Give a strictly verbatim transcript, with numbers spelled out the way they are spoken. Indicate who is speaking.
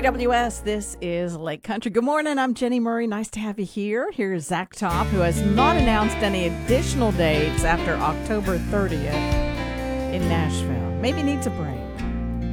Speaker 1: W S, this is Lake Country. Good morning, I'm Jenny Murray. Nice to have you here. Here's Zach Top, who has not announced any additional dates after October thirtieth in Nashville. Maybe needs a break.